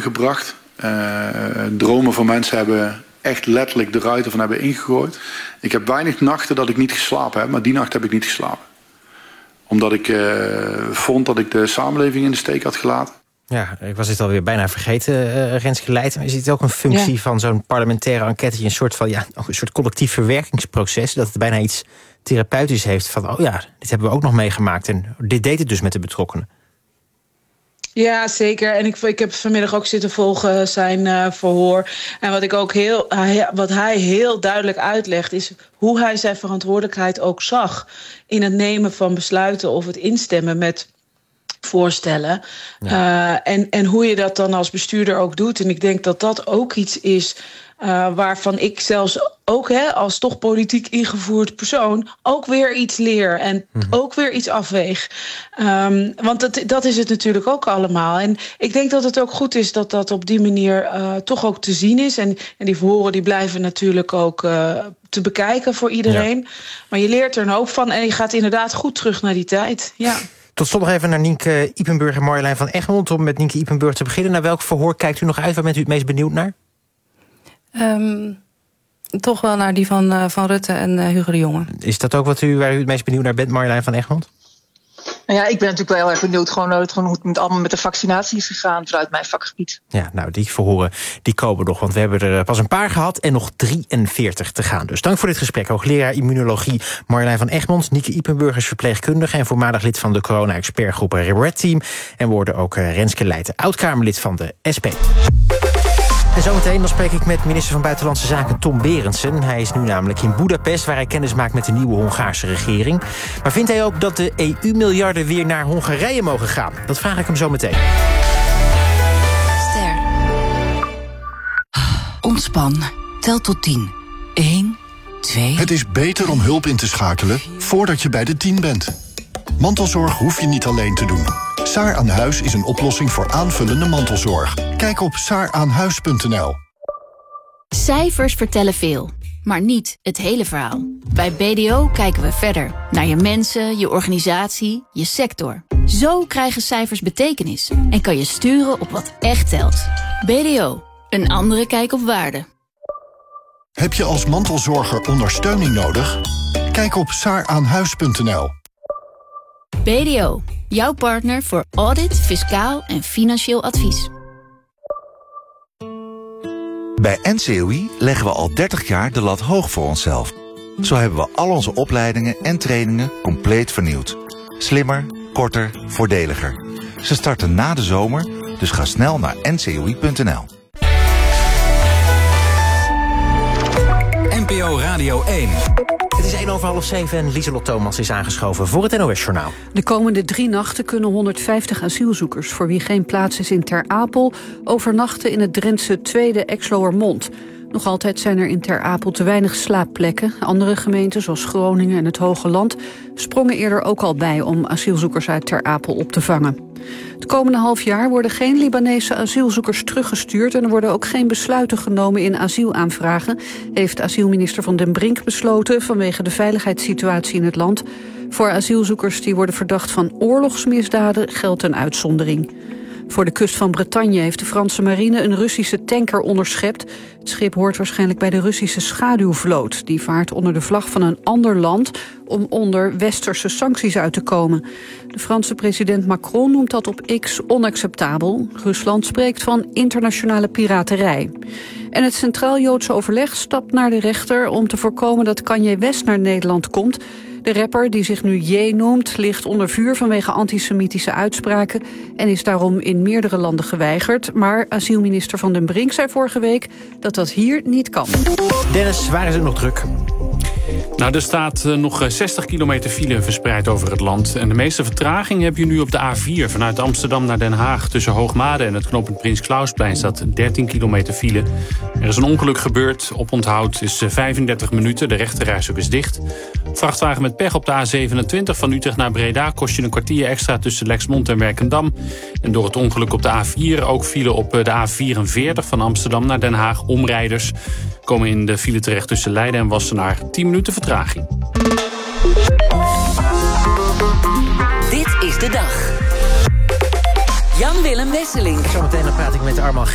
hebben gebracht. Dromen van mensen hebben echt letterlijk de ruiten van hebben ingegooid. Ik heb weinig nachten dat ik niet geslapen heb, maar die nacht heb ik niet geslapen. Omdat ik vond dat ik de samenleving in de steek had gelaten. Ja, ik was dit alweer bijna vergeten, Renske Leijten. Is dit ook een functie van zo'n parlementaire enquête... een soort van een soort collectief verwerkingsproces... dat het bijna iets therapeutisch heeft van... oh ja, dit hebben we ook nog meegemaakt... en dit deed het dus met de betrokkenen. Ja, zeker. En ik heb vanmiddag ook zitten volgen zijn verhoor. En wat ik ook wat hij heel duidelijk uitlegt... is hoe hij zijn verantwoordelijkheid ook zag... in het nemen van besluiten of het instemmen met voorstellen. Ja. En hoe je dat dan als bestuurder ook doet. En ik denk dat dat ook iets is... waarvan ik zelfs ook als toch politiek ingevoerd persoon... ook weer iets leer en ook weer iets afweeg. Want dat is het natuurlijk ook allemaal. En ik denk dat het ook goed is dat dat op die manier toch ook te zien is. En die verhoren die blijven natuurlijk ook te bekijken voor iedereen. Ja. Maar je leert er een hoop van en je gaat inderdaad goed terug naar die tijd. Ja. Tot slot nog even naar Nienke Ypenburg en Marjolein van Egmond... om met Nienke Ypenburg te beginnen. Naar welk verhoor kijkt u nog uit? Waar bent u het meest benieuwd naar? Toch wel naar die van Rutte en Hugo de Jonge. Is dat ook waar u het meest benieuwd naar bent, Marjolein van Egmond? Nou ja, ik ben natuurlijk wel heel erg benieuwd hoe het allemaal met de vaccinatie is gegaan vanuit mijn vakgebied. Ja, nou, die verhoren die komen nog, want we hebben er pas een paar gehad en nog 43 te gaan. Dus dank voor dit gesprek. Hoogleraar immunologie Marjolein van Egmond, Nienke Ypenburg is verpleegkundige en voormalig lid van de corona-expertgroep Red Team. En we hoorden ook Renske Leijten, oud-Kamerlid van de SP. En zometeen dan spreek ik met minister van Buitenlandse Zaken Tom Berendsen. Hij is nu namelijk in Boedapest, waar hij kennis maakt met de nieuwe Hongaarse regering. Maar vindt hij ook dat de EU-miljarden weer naar Hongarije mogen gaan? Dat vraag ik hem zo meteen. Ster. Ontspan. Tel tot 10. 1, 2... Het is beter om hulp in te schakelen voordat je bij de 10 bent. Mantelzorg hoef je niet alleen te doen. Saar aan Huis is een oplossing voor aanvullende mantelzorg. Kijk op saaraanhuis.nl. Cijfers vertellen veel, maar niet het hele verhaal. Bij BDO kijken we verder naar je mensen, je organisatie, je sector. Zo krijgen cijfers betekenis en kan je sturen op wat echt telt. BDO, een andere kijk op waarde. Heb je als mantelzorger ondersteuning nodig? Kijk op saaraanhuis.nl. BDO, jouw partner voor audit, fiscaal en financieel advies. Bij NCOI leggen we al 30 jaar de lat hoog voor onszelf. Zo hebben we al onze opleidingen en trainingen compleet vernieuwd. Slimmer, korter, voordeliger. Ze starten na de zomer, dus ga snel naar ncoi.nl. NPO Radio 1. Het is 6:01 en Lieselot Thomas is aangeschoven voor het NOS-journaal. De komende 3 nachten kunnen 150 asielzoekers... voor wie geen plaats is in Ter Apel... overnachten in het Drentse Tweede Exloërmond. Nog altijd zijn er in Ter Apel te weinig slaapplekken. Andere gemeenten, zoals Groningen en het Hoge Land... sprongen eerder ook al bij om asielzoekers uit Ter Apel op te vangen. Het komende half jaar worden geen Libanese asielzoekers teruggestuurd... en er worden ook geen besluiten genomen in asielaanvragen... heeft asielminister Van den Brink besloten... vanwege de veiligheidssituatie in het land. Voor asielzoekers die worden verdacht van oorlogsmisdaden geldt een uitzondering. Voor de kust van Bretagne heeft de Franse marine een Russische tanker onderschept. Het schip hoort waarschijnlijk bij de Russische schaduwvloot. Die vaart onder de vlag van een ander land om onder westerse sancties uit te komen. De Franse president Macron noemt dat op X onacceptabel. Rusland spreekt van internationale piraterij. En het Centraal Joodse Overleg stapt naar de rechter om te voorkomen dat Kanye West naar Nederland komt. De rapper, die zich nu J noemt, ligt onder vuur vanwege antisemitische uitspraken en is daarom in meerdere landen geweigerd. Maar asielminister Van den Brink zei vorige week dat dat hier niet kan. Dennis, waar is het nog druk? Nou, er staat nog 60 kilometer file verspreid over het land. En de meeste vertraging heb je nu op de A4 vanuit Amsterdam naar Den Haag. Tussen Hoogmade en het knooppunt Prins Klausplein staat 13 kilometer file. Er is een ongeluk gebeurd. Oponthoud is 35 minuten. De rechterrijstrook is dicht. Vrachtwagen met pech op de A27 van Utrecht naar Breda kost je een kwartier extra tussen Lexmond en Werkendam. En door het ongeluk op de A4 ook file op de A44 van Amsterdam naar Den Haag. Omrijders komen in de file terecht tussen Leiden en Wassenaar. 10 minuten vertraging. Dit is de dag. Jan-Willem Wesseling. Zometeen dan praat ik met Arman